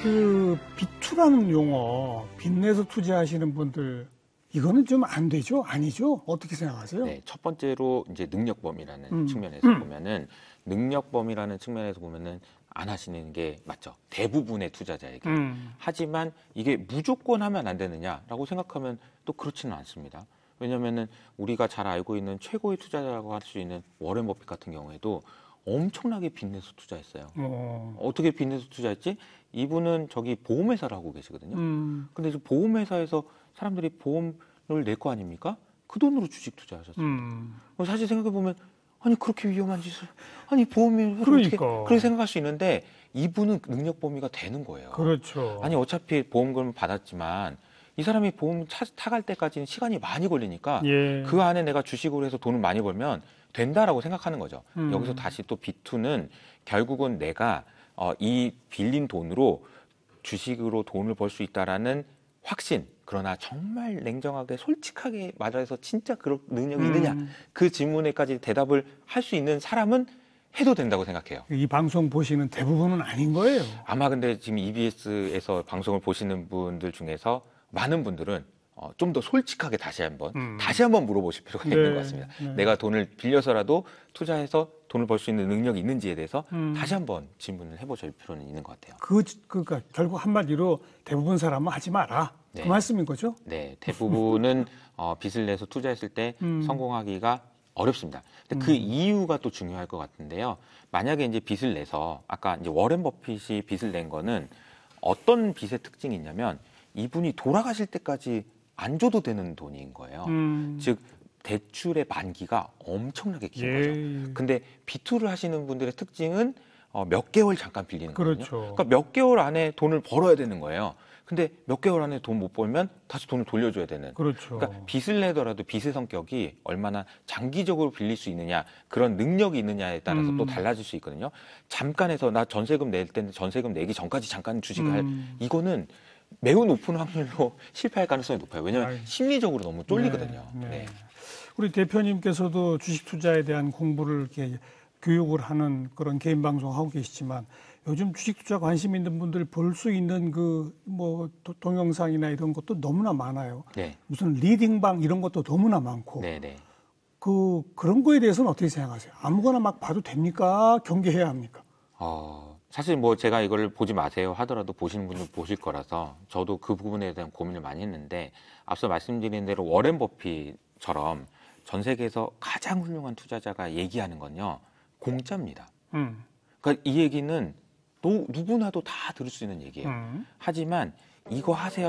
그 비투라는 용어, 빚내서 투자하시는 분들 이거는 좀 안 되죠? 아니죠? 어떻게 생각하세요? 네, 첫 번째로 이제 능력범위라는 측면에서 보면은 능력범위라는 측면에서 보면은 안 하시는 게 맞죠. 대부분의 투자자에게. 하지만 이게 무조건 하면 안 되느냐라고 생각하면 또 그렇지는 않습니다. 왜냐면은 우리가 잘 알고 있는 최고의 투자자라고 할 수 있는 워렌 버핏 같은 경우에도 엄청나게 빚내서 투자했어요. 어떻게 빚내서 투자했지? 이분은 저기 보험회사를 하고 계시거든요. 근데 이제 보험회사에서 사람들이 보험을 낼 거 아닙니까? 그 돈으로 주식 투자하셨습니다. 사실 생각해보면 아니 그렇게 위험한 짓을 아니 보험을 그러니까. 어떻게 그렇게 생각할 수 있는데 이분은 능력 범위가 되는 거예요. 그렇죠. 아니 어차피 보험금을 받았지만 이 사람이 보험 타갈 때까지는 시간이 많이 걸리니까 예. 그 안에 내가 주식으로 해서 돈을 많이 벌면 된다라고 생각하는 거죠. 여기서 다시 또 B2는 결국은 내가 이 빌린 돈으로 주식으로 돈을 벌 수 있다라는 확신, 그러나 정말 냉정하게 솔직하게 말해서 진짜 그런 능력이 있느냐 그 질문에까지 대답을 할 수 있는 사람은 해도 된다고 생각해요. 이 방송 보시는 대부분은 아닌 거예요. 아마 근데 지금 EBS에서 방송을 보시는 분들 중에서 많은 분들은 좀 더 솔직하게 다시 한번 물어보실 필요가 있는 것 같습니다. 내가 돈을 빌려서라도 투자해서 돈을 벌 수 있는 능력이 있는지에 대해서 다시 한번 질문을 해보실 필요는 있는 것 같아요. 그러니까 결국 한마디로 대부분 사람은 하지 마라. 네. 그 말씀인 거죠? 네, 대부분은 빚을 내서 투자했을 때 성공하기가 어렵습니다. 근데 그 이유가 또 중요할 것 같은데요. 만약에 이제 빚을 내서 아까 이제 워렌 버핏이 빚을 낸 거는 어떤 빚의 특징이 있냐면 이분이 돌아가실 때까지 안 줘도 되는 돈인 거예요. 즉 대출의 만기가 엄청나게 긴 거죠. 근데 B2를 하시는 분들의 특징은 몇 개월 잠깐 빌리는 거거든요. 그렇죠. 그러니까 몇 개월 안에 돈을 벌어야 되는 거예요. 근데 몇 개월 안에 돈 못 벌면 다시 돈을 돌려줘야 되는. 그렇죠. 그러니까 빚을 내더라도 빚의 성격이 얼마나 장기적으로 빌릴 수 있느냐, 그런 능력이 있느냐에 따라서 또 달라질 수 있거든요. 잠깐 해서 나 전세금 낼 때는 전세금 내기 전까지 잠깐 주식을 할 이거는 매우 높은 확률로 실패할 가능성이 높아요. 왜냐하면 심리적으로 너무 쫄리거든요. 네. 우리 대표님께서도 주식 투자에 대한 공부를 이렇게 교육을 하는 그런 개인 방송 하고 계시지만 요즘 주식 투자 관심 있는 분들 볼 수 있는 그 뭐 동영상이나 이런 것도 너무나 많아요. 네. 무슨 리딩방 이런 것도 너무나 많고. 네. 그런 거에 대해서는 어떻게 생각하세요? 아무거나 막 봐도 됩니까? 경계해야 합니까? 사실 뭐 제가 이걸 보지 마세요 하더라도 보시는 분들 보실 거라서 저도 그 부분에 대한 고민을 많이 했는데 앞서 말씀드린 대로 워렌 버핏처럼 전 세계에서 가장 훌륭한 투자자가 얘기하는 건요. 공짜입니다. 그러니까 이 얘기는 누구나도 다 들을 수 있는 얘기예요. 하지만 이거 하세요.